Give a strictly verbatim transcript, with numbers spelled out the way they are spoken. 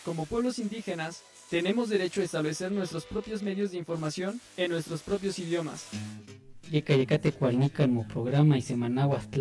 como pueblos indígenas, tenemos derecho a establecer nuestros propios medios de información en nuestros propios idiomas. Yeka yekate cualnica mo programa y semanaguas